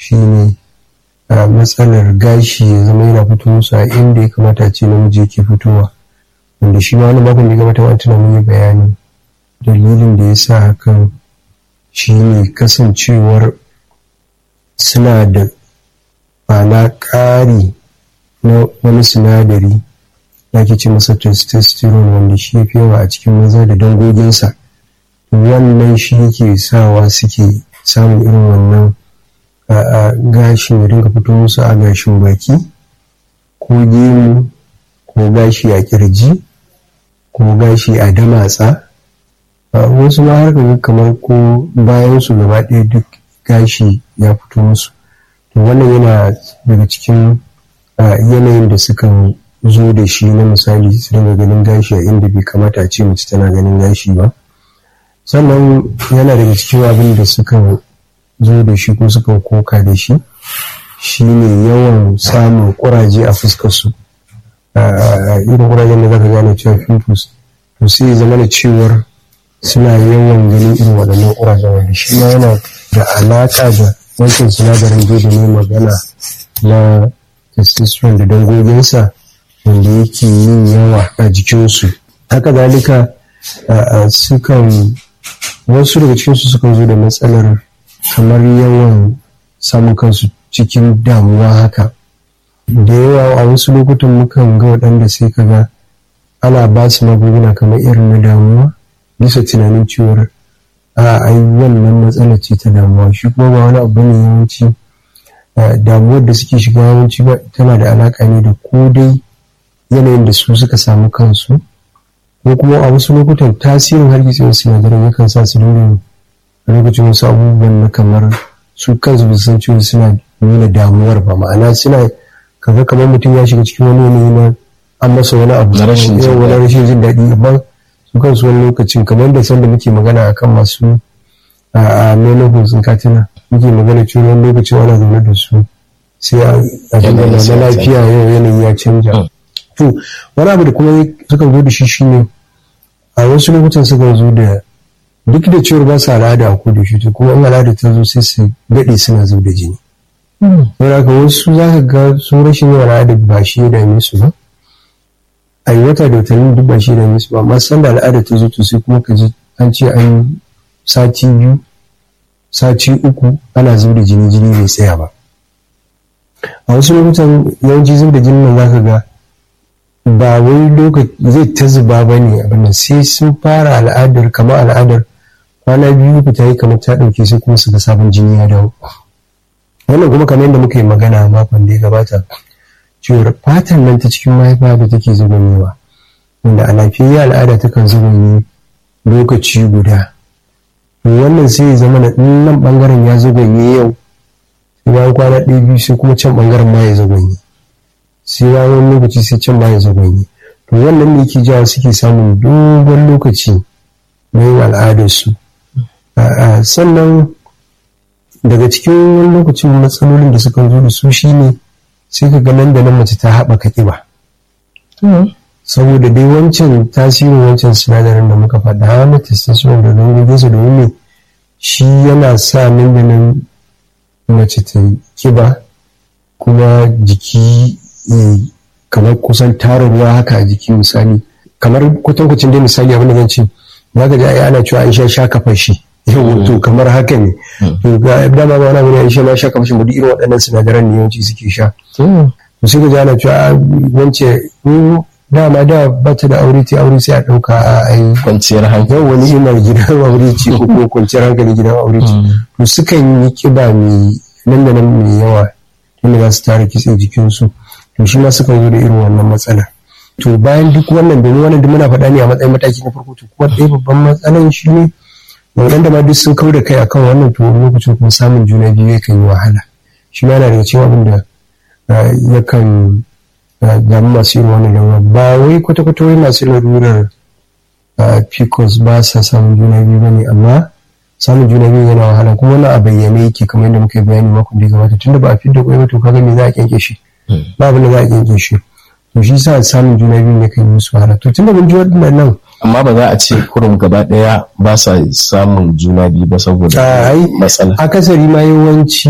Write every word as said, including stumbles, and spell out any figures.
shine matsalar gashi ya zama yana fito musu a inda ya kamata ce namiji yake fitowa, wanda shi ma wani makon da ya gabata wani tunanin yi bayani dalilin da ya sa hakan shine kasancewar suna da ma'ana ƙari na wani sinadari da ake ce masa testosterone, wanda shi ya fi yawa a cikin maza da dangoginsa. Wannan shi yake sawa suke samun irin wannan gashin ya dinga fito musu a gashin baki ko gemu ko gashi a kirji ko gashi a damatsa, wasu ma har kamar ko bayan su gaba ɗaya duk gashi ya fito musu. To wannan yana daga cikin yanayin da suka zo da shi na misali su dinga ganin gashi a inda bai kamata a ce mace tana ganin gashi ba. Sannan yana daga cikin abin da suka zo da shi ko suka koka da shi shine yawan samun kuraje a fuskarsu, irin kurajen da zaka gane cewa pimples, to sai zama da cewar suna yawan ganin irin waɗannan kurajen, wanda shi ma yana da alaƙa da wancan sinadarin da ne magana na testosterone da dangoginsa wanda yake yin yawa a jikinsu. Haka zalika sukan wasu daga cikinsu sukan zo da matsalar kamar yawan samun kansu cikin damuwa haka. Da yawa a wasu lokutan mukan ga waɗanda sai kaga ana ba su magunguna kamar irin na damuwa bisa tunanin cewar a ai wannan matsala ce ta damuwa, shi kuma ba wani abu ne. Yawanci damuwar da suke shiga yawanci ba tana da alaƙa ne da ko dai yanayin da su suka samu kansu, ko kuma a wasu lokutan tasirin hargitsewar sinadaran yakan sa su dole lokacin wasu abubuwan na kamar su kansu ba san cewa suna nuna damuwar ba, ma'ana suna kaga kamar mutum ya shiga cikin wani yanayi na an masa wani abu na rashin jin daɗi, amma su kansu wani lokacin kamar da sanda muke magana akan masu a menopause katina muke magana cewa wani lokacin ana zaune da su sai a na lafiya yau yanayi ya canja. To wani abu da kuma suka zo da shi shine a wasu lokutan suka zo da duk da cewar ba su al'ada a kudu shi, to kuma in al'ada ta zo sai su daɗe suna zub da jini. Don haka wasu za ka ga su rashin yin al'ada ba shi ya dame su ba, a yi wata da watanni duk ba shi ya dame su ba, amma sanda al'ada ta zo to sai kuma ka ji an ce an sati biyu sati uku ana zub da jini jini bai tsaya ba. A wasu lokutan yawanci zub da jini nan za ka ga ba wai lokaci zai ta zuba ba ne abin sai sun fara al'adar kamar al'adar kwana biyu ku ta yi kamar ta ɗauke sai kuma su ga sabon jini ya dawo. Wannan kuma kamar yadda muka yi magana a makon da ya gabata cewar fatan nan ta cikin mahaifa da take zubanyewa, wanda a lafiyayya al'ada takan zubanye lokaci guda, to wannan sai ya zama na nan bangaren ya zubanye yau sai bayan kwana ɗaya biyu sai kuma can bangaren ma ya zubanye, sai bayan lokaci sai can ma ya zubanye. To wannan ne yake jawo suke samun dogon lokaci na yin al'adarsu. Sannan daga cikin wani lokacin matsalolin da suka zo da su shine sai ka ga nan da nan mace ta haɓaka ƙiba, saboda dai wancan tasirin wancan sinadarin da muka faɗa na testosterone da dangoginsa domin ne shi yana sa nan da nan mace ta ƙiba kuma jiki kamar kusan tara ruwa haka a jiki. Misali kamar kwatankwacin dai misali abin da zan ce za ka ji ai ana cewa an sha shaka fashi yau to kamar haka ne, to ga dama ba wani abu ne an sha ma shaka fashi mu duk irin waɗannan sinadaran ne yawanci suke sha. To sai ka ji ana cewa wance dama da ba ta da aure ta aure sai a ɗauka a ai kwanciyar hankali yau wani imar gidan aure ce ko kwanciyar hankali gidan aure ce, to sukan yi kiba mai nan da nan mai yawa inda za su tara kitse jikinsu, to shi ma sukan zo da irin wannan matsala. To bayan duk wannan domin wannan duk muna faɗa ne a matsayin mataki na farko, to kuma ɗaya babban matsalan shi ne waɗanda ma duk sun kau da kai akan wannan, to lokacin kuma samun juna biyu yakan yi wahala. Shi ma yana daga cikin abin da yakan damu masu irin wannan lalurar. Ba wai kwata-kwata wai masu lalurar P C O S ba sa samun juna biyu ba ne, amma samun juna biyu yana wahala kuma wannan a bayyane yake kamar yadda muka yi bayani makon da ya gabata, tunda ba a fidda kwai ba to kaga me za a kyanke shi, ba abin da za a kyanke shi, to shi sa samun juna biyu ne kan yi musu wahala. To tunda mun ji waɗannan nan amma ba za a ce kurum gaba ɗaya ba sa samun juna biyu ba saboda matsala. Akasari ma yawanci